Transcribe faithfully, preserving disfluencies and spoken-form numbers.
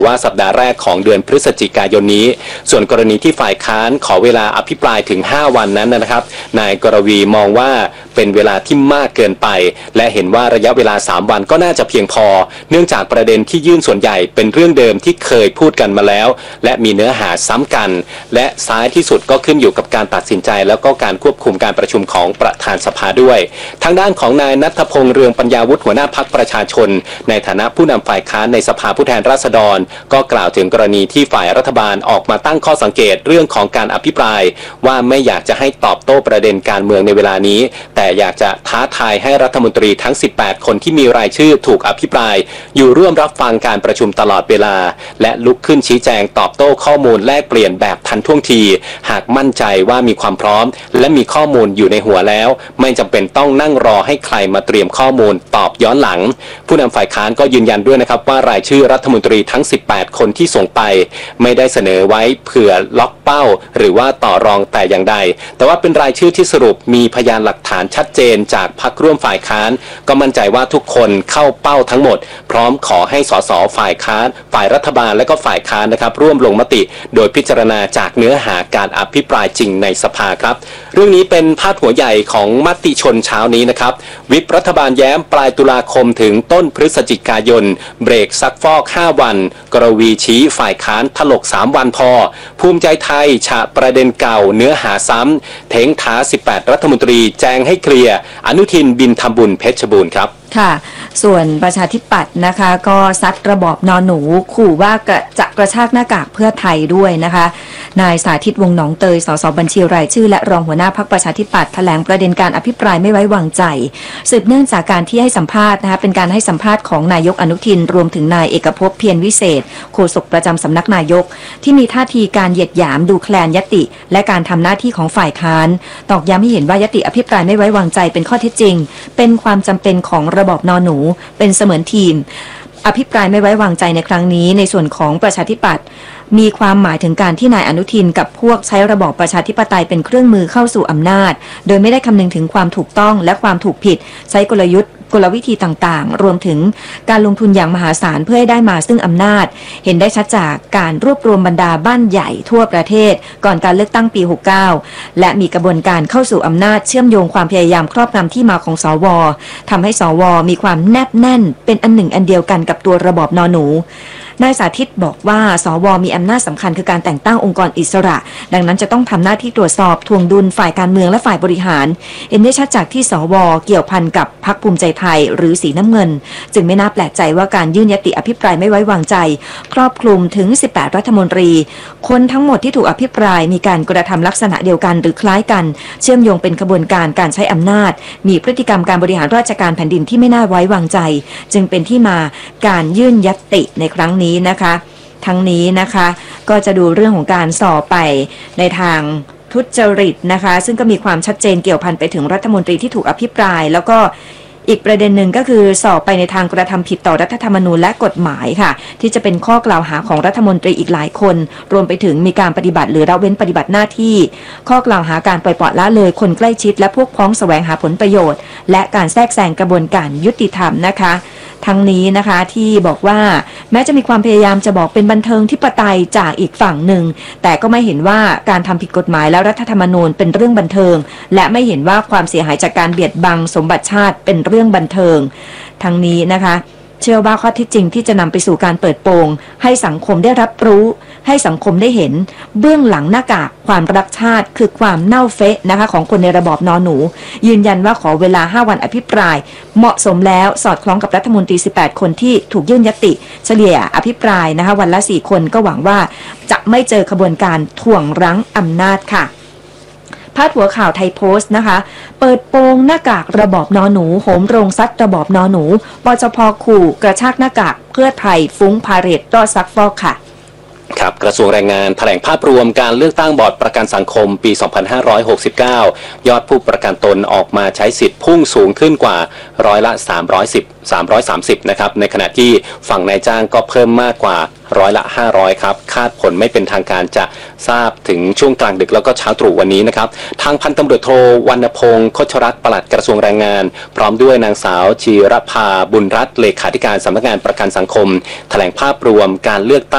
ว่าสัปดาห์แรกของเดือนพฤศจิกายนนี้ส่วนกรณีที่ฝ่ายค้านขอเวลาอภิปรายถึงห้าวันนั้นนะครับนายกรวีมองว่าเป็นเวลาที่มากเกินไปและเห็นว่าระยะเวลาสามวันก็น่าจะเพียงพอเนื่องจากประเด็นที่ยื่นส่วนใหญ่เป็นเรื่องเดิมที่เคยพูดกันมาแล้วและมีเนื้อหาซ้ำกันและท้ายที่สุดก็ขึ้นอยู่กับการตัดสินใจแล้วก็การควบคุมการประชุมของประธานสภาด้วยทางด้านของนายณัฐพงษ์เรืองปัญญาวุฒิหัวหน้าพรรคประชาชนในฐานะผู้นำฝ่ายค้านในสภาผู้แทนราษฎรก็กล่าวถึงกรณีที่ฝ่ายรัฐบาลออกมาตั้งข้อสังเกตเรื่องของการอภิปรายว่าไม่อยากจะให้ตอบโต้ประเด็นการเมืองในเวลานี้แต่อยากจะท้าทายให้รัฐมนตรีทั้งสิบแปดคนที่มีรายชื่อถูกอภิปรายอยู่ร่วมรับฟังการประชุมตลอดเวลาและลุกขึ้นชี้แจงตอบโต้ข้อมูลแลกเปลี่ยนแบบทันท่วงทีหากมั่นใจว่ามีความพร้อมและมีข้อมูลอยู่ในหัวแล้วไม่จำเป็นต้องนั่งรอให้ใครมาเตรียมข้อมูลตอบย้อนหลังผู้นำฝ่ายค้านก็ยืนยันด้วยนะครับว่ารายชื่อรัฐมนตรีทั้งสิบแปดคนที่ส่งไปไม่ได้เสนอไว้เผื่อล็อกเป้าหรือว่าต่อรองแต่อย่างใดแต่ว่าเป็นรายชื่อที่สรุปมีพยานหลักฐานชัดเจนจากพรรคร่วมฝ่ายค้านก็มั่นใจว่าทุกคนเข้าเป้าทั้งหมดพร้อมขอให้สสฝ่ายค้านฝ่ายรัฐบาลและก็ฝ่ายค้านนะครับร่วมลงมติโดยพิจารณาจากเนื้อหาการอภิปรายจริงในสภาครับเรื่องนี้เป็นพาดหัวใหญ่ของมติชนเช้านี้นะครับวิปรัฐบาลแย้มปลายตุลาคมถึงต้นพฤศจิกายนเบรกซักฟอกห้าวันกรวีชี้ฝ่ายค้านถลกสามวันพอภูมิใจไทยฉะประเด็นเก่าเนื้อหาซ้ำเถงท้าสิบแปดรัฐมนตรีแจ้งให้เคลียร์อนุทินบินทำบุญเพชรบูรณ์ครับค่ะส่วนประชาธิปัตย์นะคะก็ซัดระบอบนอนหนูขู่ว่าจะกระชากหน้ากากเพื่อไทยด้วยนะคะนายสาธิตวงศ์หนองเตยสสบัญชีรายชื่อและรองหัวหน้าพรรคประชาธิปัตย์แถลงประเด็นการอภิปรายไม่ไว้วางใจสืบเนื่องจากการที่ให้สัมภาษณ์นะคะเป็นการให้สัมภาษณ์ของนายกอนุทินรวมถึงนายเอกภพเพียรวิเศษโฆษกประจำสำนักนายกที่มีท่าทีการเหยียดหยามดูแคลนยติและการทำหน้าที่ของฝ่ายค้านตอกย้ำให้เห็นว่ายติอภิปรายไม่ไว้วางใจเป็นข้อเท็จจริงเป็นความจำเป็นของระบอบนอนหนูเป็นเสมือนทีมอภิปรายไม่ไว้วางใจในครั้งนี้ในส่วนของประชาธิปัตย์มีความหมายถึงการที่นายอนุทินกับพวกใช้ระบอบประชาธิปไตยเป็นเครื่องมือเข้าสู่อำนาจโดยไม่ได้คำนึงถึงความถูกต้องและความถูกผิดใช้กลยุทธ์กลวิธีต่างๆรวมถึงการลงทุนอย่างมหาศาลเพื่อให้ได้มาซึ่งอำนาจเห็นได้ชัดจากการรวบรวมบรรดาบ้านใหญ่ทั่วประเทศก่อนการเลือกตั้งปีหกสิบเก้าและมีกระบวนการเข้าสู่อำนาจเชื่อมโยงความพยายามครอบงำที่มาของสวทำให้สวมีความแนบแน่นเป็นอันหนึ่งอันเดียวกันกับตัวระบอบนอหนูนายสาธิตบอกว่าสวมีอำนาจสำคัญคือการแต่งตั้งองค์กรอิสระดังนั้นจะต้องทำหน้าที่ตรวจสอบทวงดุลฝ่ายการเมืองและฝ่ายบริหารเห็นได้ชัดจากที่สวเกี่ยวพันกับพรรคภูมิใจไทยหรือสีน้ำเงินจึงไม่น่าแปลกใจว่าการยื่นยติอภิปรายไม่ไว้วางใจครอบคลุมถึงสิบแปดรัฐมนตรีคนทั้งหมดที่ถูกอภิปรายมีการกระทำลักษณะเดียวกันหรือคล้ายกันเชื่อมโยงเป็นขบวนการการใช้อำนาจมีพฤติกรรมการบริหารราชการแผ่นดินที่ไม่น่าไว้วางใจจึงเป็นที่มาการยื่นยติในครั้งนี้นะคะทั้งนี้นะคะก็จะดูเรื่องของการสอบไปในทางทุจริตนะคะซึ่งก็มีความชัดเจนเกี่ยวพันไปถึงรัฐมนตรีที่ถูกอภิปรายแล้วก็อีกประเด็นหนึ่งก็คือสอบไปในทางกระทำผิดต่อรัฐธรรมนูญและกฎหมายค่ะที่จะเป็นข้อกล่าวหาของรัฐมนตรีอีกหลายคนรวมไปถึงมีการปฏิบัติหรือละเว้นปฏิบัติหน้าที่ข้อกล่าวหาการปล่อยปละละเลยคนใกล้ชิดและพวกพ้องแสวงหาผลประโยชน์และการแทรกแซงกระบวนการยุติธรรมนะคะทั้งนี้นะคะที่บอกว่าแม้จะมีความพยายามจะบอกเป็นบันเทิงธิปไตยจากอีกฝั่งหนึ่งแต่ก็ไม่เห็นว่าการทำผิดกฎหมายและรัฐธรรมนูญเป็นเรื่องบันเทิงและไม่เห็นว่าความเสียหายจากการเบียดบังสมบัติชาติเป็นเรื่องบันเทิงทั้งนี้นะคะเชื่อว่าข้อเท็จจริงที่จะนำไปสู่การเปิดโปงให้สังคมได้รับรู้ให้สังคมได้เห็นเบื้องหลังหน้ากากความรักชาติคือความเน่าเฟะนะคะของคนในระบอบนอหนูยืนยันว่าขอเวลาห้าวันอภิปรายเหมาะสมแล้วสอดคล้องกับรัฐมนตรีสิบแปดคนที่ถูกยื่นยติเฉลี่ยอภิปรายนะคะวันละสี่คนก็หวังว่าจะไม่เจอขบวนการถ่วงรั้งอำนาจค่ะพาดหัวข่าวไทยโพสต์นะคะเปิดโปงหน้ากากระบอบนอหนูโหมโรงซัดระบอบนอหนูปจพ.ขู่กระชากหน้ากากเพื่อไทยฟุ้งพาเหรดรอดซักฟอกค่ะครับกระทรวงแรงงานแถลงภาพรวมการเลือกตั้งบอร์ดประกันสังคมปี สองพันห้าร้อยหกสิบเก้า ยอดผู้ประกันตนออกมาใช้สิทธิ์พุ่งสูงขึ้นกว่าร้อยละสามร้อยสิบ สามร้อยสามสิบนะครับในขณะที่ฝั่งนายจ้างก็เพิ่มมากกว่าร้อยละห้าร้อยครับคาดผลไม่เป็นทางการจะทราบถึงช่วงกลางดึกแล้วก็เช้าตรู่วันนี้นะครับทางพันตำรวจโทวรรณพงศ์ โคชรัตน์ปลัดกระทรวงแรงงานพร้อมด้วยนางสาวจีรภาบุญรัตน์เลขาธิการสำนักงานประกันสังคมแถลงภาพรวมการเลือกตั้ง